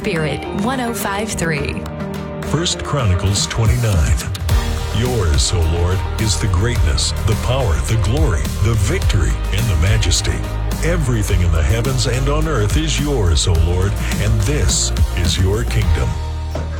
Spirit 105.3. 1 Chronicles 29. Yours, O Lord, is the greatness, the power, the glory, the victory, and the majesty. Everything in the heavens and on earth is yours, O Lord, and this is your kingdom.